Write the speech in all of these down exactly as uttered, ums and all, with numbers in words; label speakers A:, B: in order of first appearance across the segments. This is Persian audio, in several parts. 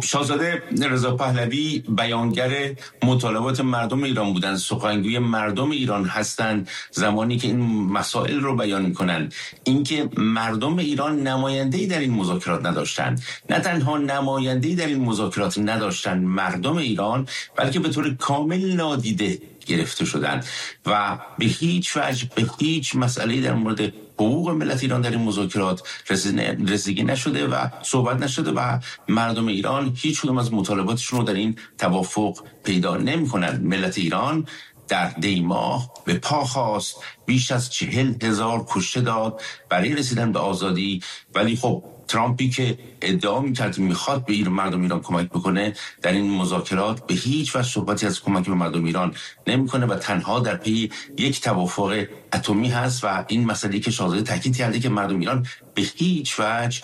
A: شاهزاده رضا پهلوی بیانگر مطالبات مردم ایران بودند، سخنگوی مردم ایران هستند زمانی که این مسائل رو بیان میکنند. اینکه مردم ایران نماینده‌ای در این مذاکرات نداشتند، نه تنها نماینده‌ای در این مذاکرات نداشتند مردم ایران، بلکه به طور کامل نادیده گرفته شدند و به هیچ وجه به هیچ مسئله‌ای در مورد حقوق ملت ایران در این مذاکرات رسیدگی نشده و صحبت نشده و مردم ایران هیچ کدوم از مطالباتشون رو در این توافق پیدا نمی‌کنند. ملت ایران در دی ماه به پا خواست، بیش از چهل هزار کشته داد برای رسیدن به آزادی، ولی خب ترامپی که ادعا می‌کرد میخواد به ایران مردم ایران کمک بکنه در این مذاکرات به هیچ وجه صحبتی از کمک به مردم ایران نمی‌کنه و تنها در پی یک توافق اتمی هست و این مسئله که شاهزاده تاکید کرده که مردم ایران به هیچ وجه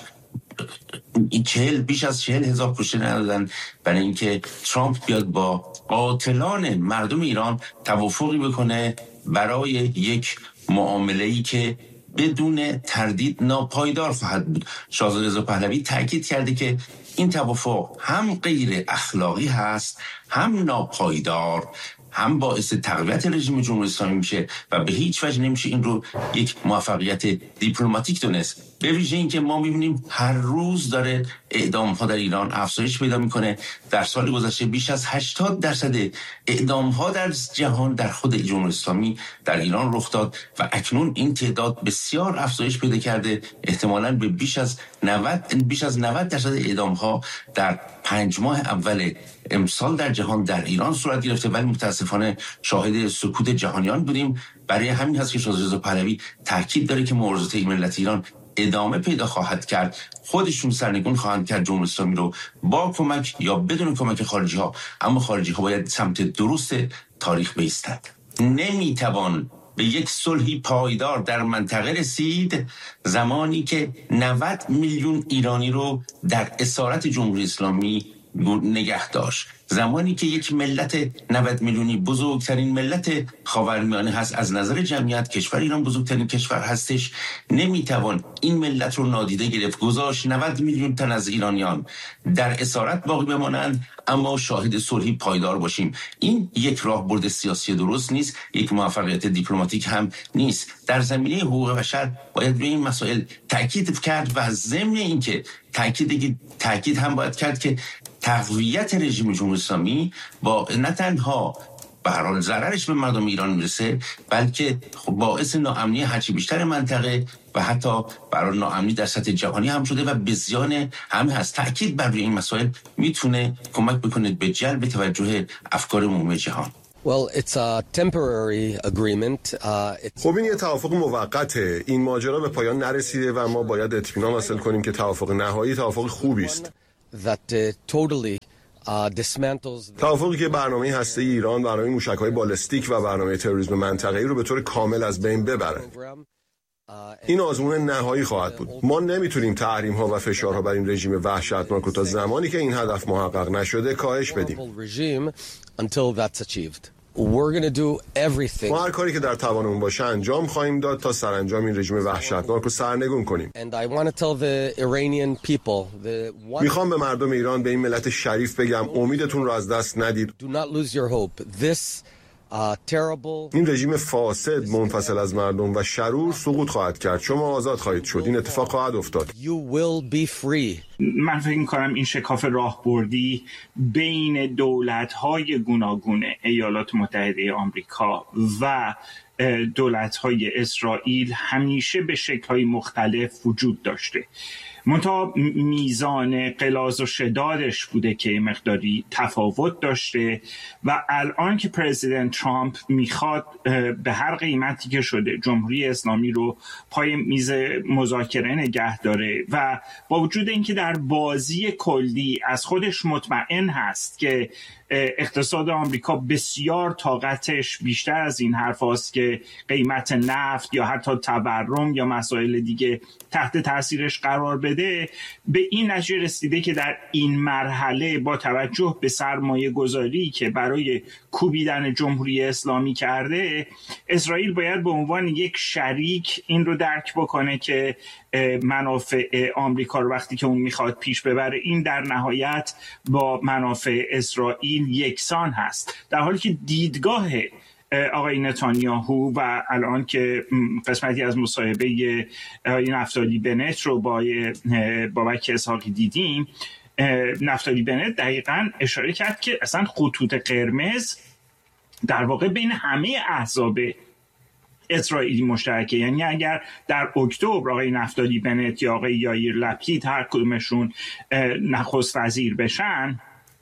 A: این چهل بیش از چهل هزار کشته ندادن برای اینکه ترامپ بیاد با قاتلان مردم ایران توافقی بکنه برای یک معامله‌ای که بدون تردید ناپایدار خواهد بود. شاهزاده رضا پهلوی تاکید کرده که این توافق هم غیر اخلاقی هست، هم ناپایدار، هم باعث تقویت رژیم جمهوری اسلامی میشه و به هیچ وجه نمیشه این رو یک موفقیت دیپلماتیک دونست. به ویژه اینکه ما میبینیم هر روز داره اعدام ها در ایران افزایش پیدا میکنه. در سال گذشته بیش از هشتاد درصد اعدام ها در جهان در خود جمهوری اسلامی در ایران رخ داد و اکنون این تعداد بسیار افزایش پیدا کرده، احتمالاً به بیش از نود بیش از نود درصد اعدام ها در پنج ماه اول امسال در جهان در ایران صورت گرفته، ولی متاسفانه شاهد سکوت جهانیان بودیم. برای همین هست که شاهزاده رضا پهلوی تاکید داره که مبارزات ملت ایران ادامه پیدا خواهد کرد، خودشون سرنگون خواهند کرد جمهوری اسلامی رو با کمک یا بدون کمک خارجی ها، اما خارجی ها باید سمت درست تاریخ بایستند. نمیتوان به یک صلحی پایدار در منطقه رسید زمانی که نود میلیون ایرانی رو در اسارت جمهوری اسلامی نگه داشت، زمانی که یک ملت نود میلیونی بزرگترین ملت خاورمیانه هست، از نظر جمعیت کشور ایران بزرگترین کشور هستش، نمیتوان این ملت رو نادیده گرفت، گذاشت نود میلیون تن از ایرانیان در اسارت باقی بمانند اما شاهد صلحی پایدار باشیم. این یک راهبرد سیاسی درست نیست، یک موفقیت دیپلماتیک هم نیست. در زمینه حقوق بشر باید به این مسائل تاکید کرد و ضمن اینکه تاکید تاکید هم باید کرد که تقویت رژیم جمهوری اسلامی با نه تنها به هر حال ضررش به مردم ایران میرسه، بلکه باعث ناامنی هرچی بیشتر منطقه و حتی برای ناامنی در سطح جهانی هم شده و به زیان همه هست. تاکید بر روی این مسائل میتونه کمک بکنه به جلب توجه افکار عمومی جهان.
B: Well, it's a temporary agreement. Uh, it's...
C: خب این یه توافق موقته. این ماجرا به پایان نرسیده و ما باید اطمینان حاصل کنیم که توافق نهایی توافق خوبی است.
B: That uh, totally uh, dismantles.
C: توافقی که برنامه هسته‌ای ایران، برنامه موشک‌های بالستیک و برنامه تروریسم منطقه‌ای رو به طور کامل از بین ببره. این آزمون نهایی خواهد بود. ما نمیتونیم تحریم‌ها و فشارها بر این رژیم وحشتناک رو تا زمانی که این هدف محقق نشده کاهش بدیم.
B: We're going to do everything.
C: ما هر کاری که در توانمون باشه انجام خواهیم داد تا سرانجام این رژیم وحشتناک رو سرنگون کنیم.
B: And I want to tell the Iranian people, the one...
C: میخوام به مردم ایران، به این ملت شریف بگم امیدتون رو از دست ندید.
B: Do not lose your hope. This uh, terrible...
C: این رژیم فاسد منفصل از مردم و شرور سقوط خواهد کرد. شما آزاد خواهید شد. این اتفاق خواهد افتاد.
B: You will be free.
D: من فکر می‌کنم این شکاف راهبردی بین دولت‌های گوناگون ایالات متحده آمریکا و دولت‌های اسرائیل همیشه به شکل‌های مختلف وجود داشته. منتها میزان غلاظ و شدادش بوده که مقداری تفاوت داشته و الان که پرزیدنت ترامپ میخواد به هر قیمتی که شده جمهوری اسلامی رو پای میز مذاکره نگه داره و با وجود اینکه در بازی کلی از خودش مطمئن هست که اقتصاد آمریکا بسیار طاقتش بیشتر از این حرف هاست که قیمت نفت یا حتی تورم یا مسائل دیگه تحت تاثیرش قرار بده، به این نتیجه رسیده که در این مرحله با توجه به سرمایه گذاری که برای کوبیدن جمهوری اسلامی کرده، اسرائیل باید به عنوان یک شریک این رو درک بکنه که منافع آمریکا رو وقتی که اون میخواد پیش ببره، این در نهایت با منافع اسرائیل یکسان هست، در حالی که دیدگاه آقای نتانیاهو و الان که قسمتی از مصاحبه آقای نفتالی بنت رو با بابک اسحاقی دیدیم، نفتالی بنت دقیقاً اشاره کرد که اصلا خطوط قرمز در واقع بین همه احزاب اسرائیلی مشترکه. یعنی اگر در اکتبر آقای نفتالی بنت یا آقای یائیر لپید هر کدومشون نخست وزیر بشن،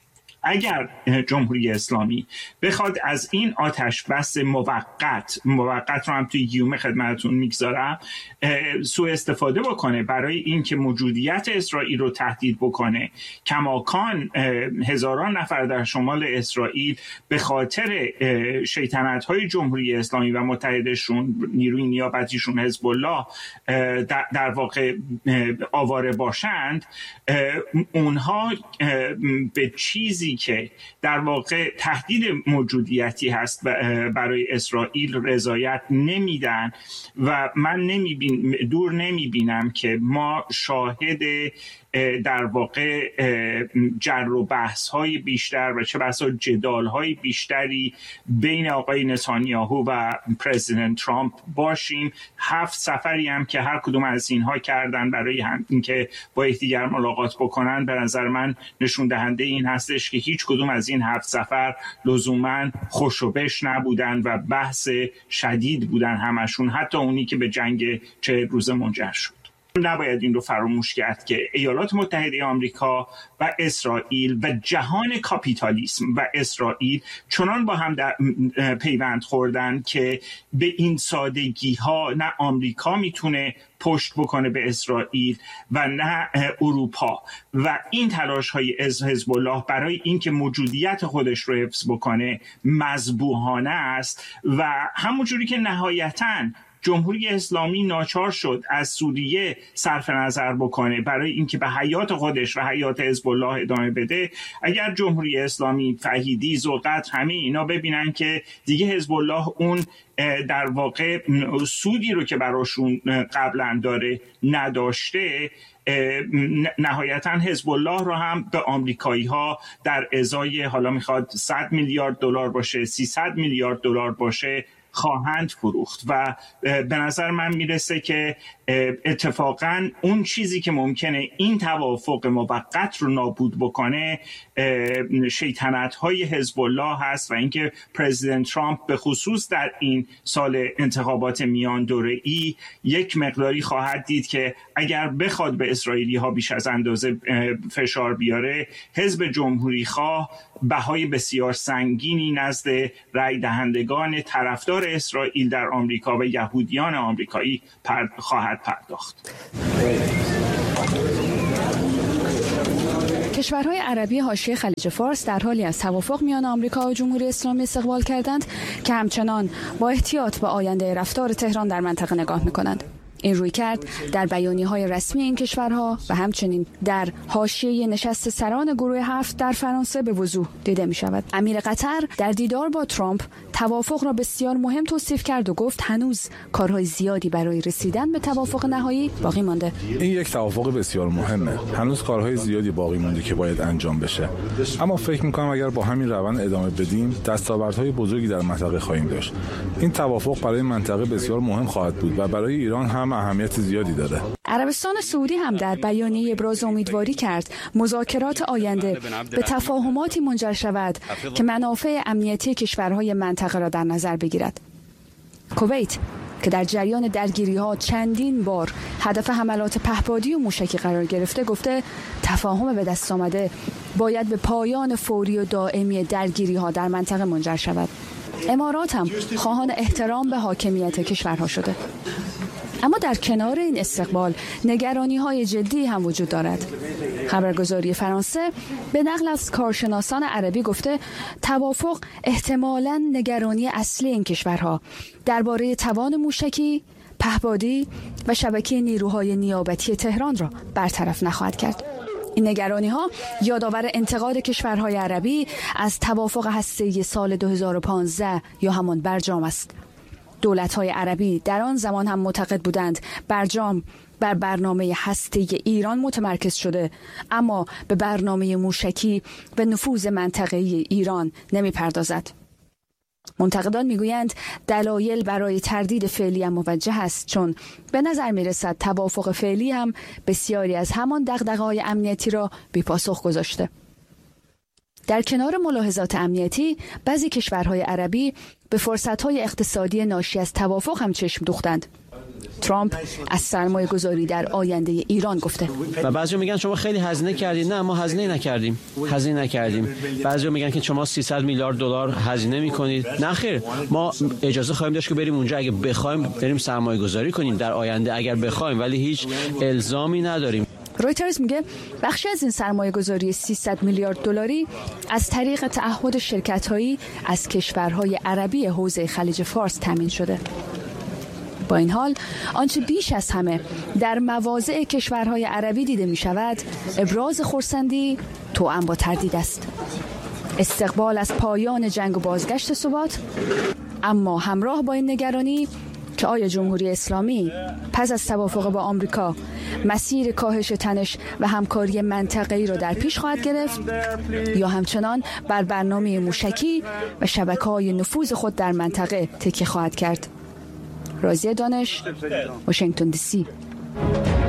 D: اگر جمهوری اسلامی بخواد از این آتش بس موقت موقت رو هم توی گیومه خدمتتون میگذارم سوء استفاده بکنه برای اینکه موجودیت اسرائیل رو تهدید بکنه، کماکان هزاران نفر در شمال اسرائیل به خاطر شیطنت‌های جمهوری اسلامی و متحدشون نیروی نیابتیشون حزب الله در واقع آواره باشند، اونها به چیزی که در واقع تهدید موجودیتی هست برای اسرائیل رضایت نمیدن و من نمیبین دور نمیبینم که ما شاهد در واقع جر و بحث های بیشتر و چه بسا جدال های بیشتری بین آقای نتانیاهو و پرزیدنت ترامپ باشیم. هفت سفری هم که هر کدوم از اینها کردن برای هم اینکه با یکدیگر ملاقات بکنن، به نظر من نشون دهنده این هستش که هیچ کدوم از این هفت سفر لزوما خوش و بش نبودن و بحث شدید بودن همشون، حتی اونی که به جنگ چهل روزه منجر شد. نباید این رو فراموش کرد که ایالات متحده آمریکا و اسرائیل و جهان کاپیتالیسم و اسرائیل چنان با هم پیوند خوردن که به این سادگی ها نه آمریکا میتونه پشت بکنه به اسرائیل و نه اروپا، و این تلاش های از حزب الله برای اینکه موجودیت خودش رو حفظ بکنه مذبوحانه است. و همونجوری که نهایتاً جمهوری اسلامی ناچار شد از سوریه صرف نظر بکنه برای اینکه به حیات خودش و حیات حزب الله ادامه بده، اگر جمهوری اسلامی، فهیدی، ذوالقدر همه اینا ببینن که دیگه حزب الله اون در واقع سودی رو که براشون قبلا داره نداشته، نهایتا حزب الله رو هم به آمریکایی ها در ازای حالا میخواد صد میلیارد دلار باشه، سیصد میلیارد دلار باشه خواهند فروخت. و به نظر من میرسه که اتفاقا اون چیزی که ممکنه این توافق موقت رو نابود بکنه شیطنت های حزب الله هست و اینکه پرزیدنت ترامپ به خصوص در این سال انتخابات میان دوره‌ای یک مقداری خواهد دید که اگر بخواد به اسرائیلی ها بیش از اندازه فشار بیاره، حزب جمهوری خواه بهای بسیار سنگینی نزد رای دهندگان طرفدار اسرائیل در آمریکا و یهودیان آمریکایی خواهد پرداخت.
E: کشورهای عربی حاشیه خلیج فارس در حالی از توافق میان آمریکا و جمهوری اسلامی استقبال کردند که همچنان با احتیاط به آینده رفتار تهران در منطقه نگاه می‌کنند. این رویکرد در بیانیه‌های رسمی این کشورها و همچنین در حاشیه نشست سران گروه هفت در فرانسه به وضوح دیده می‌شود. امیر قطر در دیدار با ترامپ توافق را بسیار مهم توصیف کرد و گفت هنوز کارهای زیادی برای رسیدن به توافق نهایی باقی مانده.
F: این یک توافق بسیار مهمه. هنوز کارهای زیادی باقی مونده که باید انجام بشه. اما فکر می‌کنم اگر با همین روند ادامه بدیم، دستاوردهای بزرگی در منطقه خواهیم داشت. این توافق برای منطقه بسیار مهم خواهد بود و برای ایران هم اهمیت زیادی داره.
E: عربستان سعودی هم در بیانیه ابراز امیدواری کرد مذاکرات آینده به تفاهماتی منجر شود که منافع امنیتی کشورهای منطقه را در نظر بگیرد. کویت که در جریان درگیری‌ها چندین بار هدف حملات پهپادی و موشکی قرار گرفته، گفته تفاهم به دست آمده باید به پایان فوری و دائمی درگیری‌ها در منطقه منجر شود. امارات هم خواهان احترام به حاکمیت کشورها شده. اما در کنار این استقبال نگرانی‌های جدی هم وجود دارد. خبرگزاری فرانسه به نقل از کارشناسان عربی گفته توافق احتمالاً نگرانی اصلی این کشورها درباره توان موشکی، پهپادی و شبکه نیروهای نیابتی تهران را برطرف نخواهد کرد. این نگرانی‌ها یادآور انتقاد کشورهای عربی از توافق هسته‌ای سال دو هزار و پانزده یا همان برجام است. دولت‌های عربی در آن زمان هم معتقد بودند برجام بر برنامه هسته ایران متمرکز شده، اما به برنامه موشکی و نفوذ منطقه‌ای ایران نمی‌پردازد. منتقدان میگویند دلایل برای تردید فعلی هم موجه است، چون به نظر میرسد توافق فعلی هم بسیاری از همان دغدغه‌های امنیتی را بی پاسخ گذاشته. در کنار ملاحظات امنیتی، بعضی کشورهای عربی به فرصت‌های اقتصادی ناشی از توافق هم چشم دوختند. ترامپ از سرمایه گذاری در آینده ایران گفته
G: و بعضی میگن شما خیلی هزینه کردید. نه، ما هزینه نکردیم هزینه نکردیم بعضی میگن که شما سیصد میلیارد دلار هزینه میکنید. نه خیر، ما اجازه خواهیم داشت که بریم اونجا اگه بخوایم بریم سرمایه گذاری کنیم در آینده اگر بخوایم، ولی هیچ الزامی نداریم.
E: رویترز میگه بخشی از این سرمایه گذاری سیصد میلیارد دلاری از طریق تعهد شرکت‌هایی از کشورهای عربی حوزه خلیج فارس تامین شده. با این حال آنچه بیش از همه در مواضع کشورهای عربی دیده می شود ابراز خرسندی توأم با تردید است. استقبال از پایان جنگ و بازگشت ثبات، اما همراه با این نگرانی که آیا جمهوری اسلامی پس از توافق با آمریکا مسیر کاهش تنش و همکاری منطقه‌ای را در پیش خواهد گرفت یا همچنان بر برنامه موشکی و شبکه‌های نفوذ خود در منطقه تکیه خواهد کرد. رازیه دانش، واشنگتن دی سی.